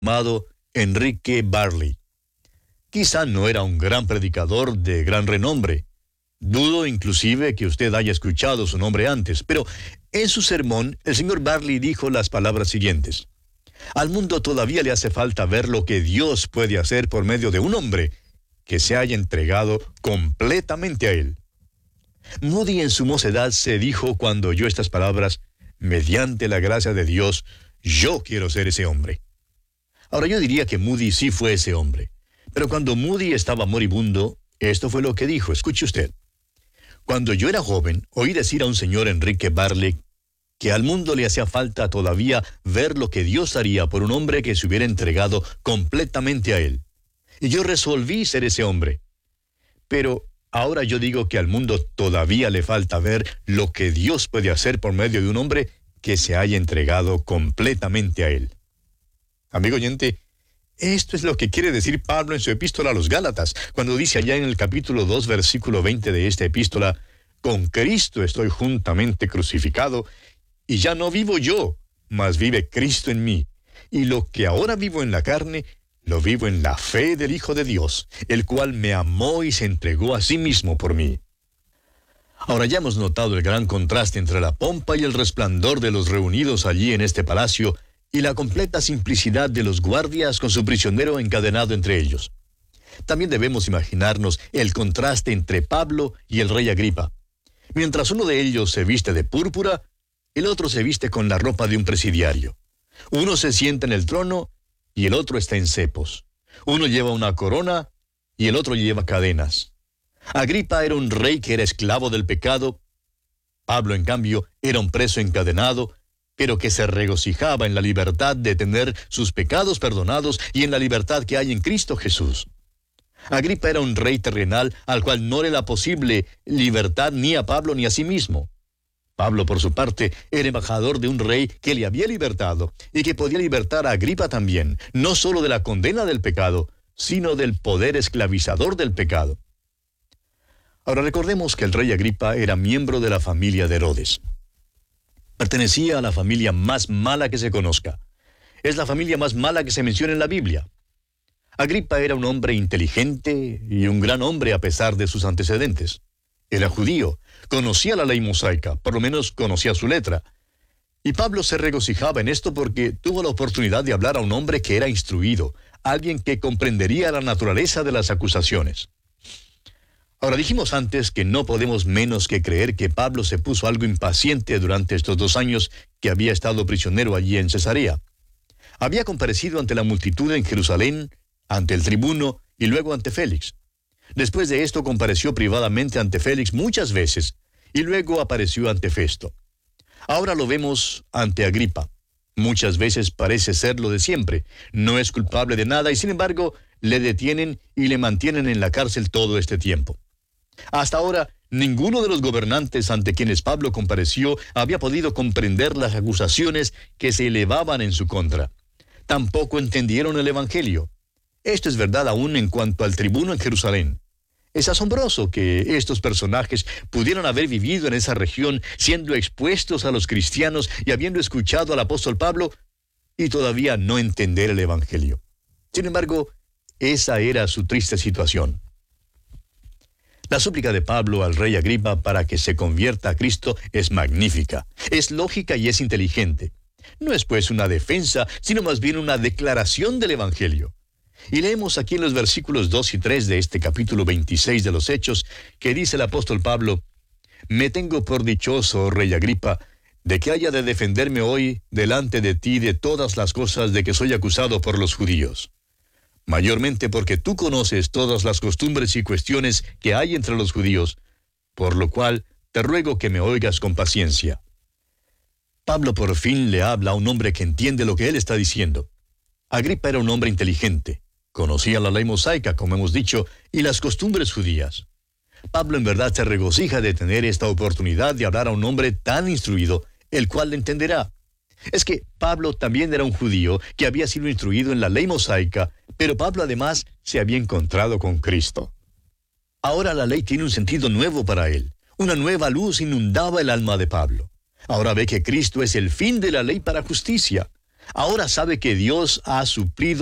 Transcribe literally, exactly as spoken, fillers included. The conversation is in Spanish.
llamado Enrique Barley. Quizá no era un gran predicador de gran renombre. Dudo inclusive que usted haya escuchado su nombre antes, pero en su sermón el señor Barley dijo las palabras siguientes: al mundo todavía le hace falta ver lo que Dios puede hacer por medio de un hombre que se haya entregado completamente a él. Moody en su mocedad se dijo cuando oyó estas palabras: mediante la gracia de Dios, yo quiero ser ese hombre. Ahora yo diría que Moody sí fue ese hombre, pero cuando Moody estaba moribundo, esto fue lo que dijo. Escuche usted: cuando yo era joven, oí decir a un señor Enrique Barley que al mundo le hacía falta todavía ver lo que Dios haría por un hombre que se hubiera entregado completamente a él. Y yo resolví ser ese hombre. Pero ahora yo digo que al mundo todavía le falta ver lo que Dios puede hacer por medio de un hombre que se haya entregado completamente a él. Amigo oyente, esto es lo que quiere decir Pablo en su epístola a los Gálatas, cuando dice allá en el capítulo dos, versículo veinte de esta epístola: con Cristo estoy juntamente crucificado, y ya no vivo yo, mas vive Cristo en mí. Y lo que ahora vivo en la carne, lo vivo en la fe del Hijo de Dios, el cual me amó y se entregó a sí mismo por mí. Ahora ya hemos notado el gran contraste entre la pompa y el resplandor de los reunidos allí en este palacio, y la completa simplicidad de los guardias con su prisionero encadenado entre ellos. También debemos imaginarnos el contraste entre Pablo y el rey Agripa. Mientras uno de ellos se viste de púrpura, el otro se viste con la ropa de un presidiario. Uno se sienta en el trono y el otro está en cepos. Uno lleva una corona y el otro lleva cadenas. Agripa era un rey que era esclavo del pecado. Pablo, en cambio, era un preso encadenado, pero que se regocijaba en la libertad de tener sus pecados perdonados y en la libertad que hay en Cristo Jesús. Agripa era un rey terrenal al cual no le era posible libertad ni a Pablo ni a sí mismo. Pablo, por su parte, era embajador de un rey que le había libertado y que podía libertar a Agripa también, no solo de la condena del pecado, sino del poder esclavizador del pecado. Ahora recordemos que el rey Agripa era miembro de la familia de Herodes. Pertenecía a la familia más mala que se conozca. Es la familia más mala que se menciona en la Biblia. Agripa era un hombre inteligente y un gran hombre a pesar de sus antecedentes. Era judío, conocía la ley mosaica, por lo menos conocía su letra. Y Pablo se regocijaba en esto porque tuvo la oportunidad de hablar a un hombre que era instruido, alguien que comprendería la naturaleza de las acusaciones. Ahora, dijimos antes que no podemos menos que creer que Pablo se puso algo impaciente durante estos dos años que había estado prisionero allí en Cesarea. Había comparecido ante la multitud en Jerusalén, ante el tribuno y luego ante Félix. Después de esto compareció privadamente ante Félix muchas veces y luego apareció ante Festo. Ahora lo vemos ante Agripa. Muchas veces parece ser lo de siempre. No es culpable de nada y sin embargo le detienen y le mantienen en la cárcel todo este tiempo. Hasta ahora, ninguno de los gobernantes ante quienes Pablo compareció había podido comprender las acusaciones que se elevaban en su contra. Tampoco entendieron el Evangelio. Esto es verdad aún en cuanto al tribuno en Jerusalén. Es asombroso que estos personajes pudieran haber vivido en esa región siendo expuestos a los cristianos y habiendo escuchado al apóstol Pablo y todavía no entender el Evangelio. Sin embargo, esa era su triste situación. La súplica de Pablo al rey Agripa para que se convierta a Cristo es magnífica, es lógica y es inteligente. No es pues una defensa, sino más bien una declaración del Evangelio. Y leemos aquí en los versículos dos y tres de este capítulo veintiséis de los Hechos, que dice el apóstol Pablo: «Me tengo por dichoso, rey Agripa, de que haya de defenderme hoy delante de ti de todas las cosas de que soy acusado por los judíos. Mayormente porque tú conoces todas las costumbres y cuestiones que hay entre los judíos, por lo cual te ruego que me oigas con paciencia». Pablo por fin le habla a un hombre que entiende lo que él está diciendo. Agripa era un hombre inteligente, conocía la ley mosaica, como hemos dicho, y las costumbres judías. Pablo en verdad se regocija de tener esta oportunidad de hablar a un hombre tan instruido, el cual le entenderá. Es que Pablo también era un judío que había sido instruido en la ley mosaica, pero Pablo además se había encontrado con Cristo. Ahora la ley tiene un sentido nuevo para él. Una nueva luz inundaba el alma de Pablo. Ahora ve que Cristo es el fin de la ley para justicia. Ahora sabe que Dios ha suplido